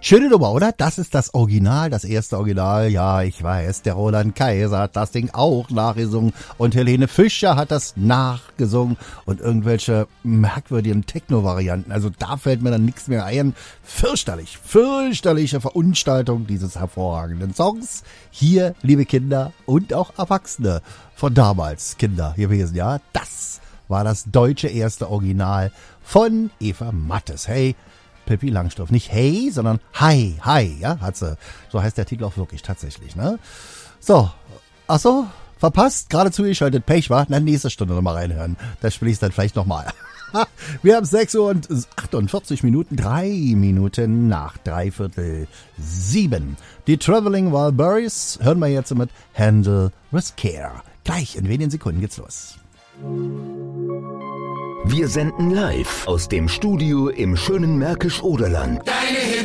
Schöne Nummer, oder? Das ist das Original, das erste Original. Ja, ich weiß, der Roland Kaiser hat das Ding auch nachgesungen und Helene Fischer hat das nachgesungen und irgendwelche merkwürdigen Techno-Varianten. Also da fällt mir dann nichts mehr ein. Fürchterliche Verunstaltung dieses hervorragenden Songs. Hier, liebe Kinder und auch Erwachsene von damals, Kinder gewesen, ja. Das war das deutsche erste Original von Eva Mattes. Hey, Pippi Langstrumpf. Nicht hey, sondern hi, ja, hat sie. So heißt der Titel auch wirklich tatsächlich, ne? So, ach so, verpasst, gerade zugeschaltet, Pech, war? Na, nächste Stunde nochmal reinhören. Das spiele ich dann vielleicht nochmal. Wir haben 6 Uhr und 48 Minuten, 3 Minuten nach 6:45. Die Traveling Wilburys hören wir jetzt mit Handle with Care. Gleich in wenigen Sekunden geht's los. Wir senden live aus dem Studio im schönen Märkisch-Oderland.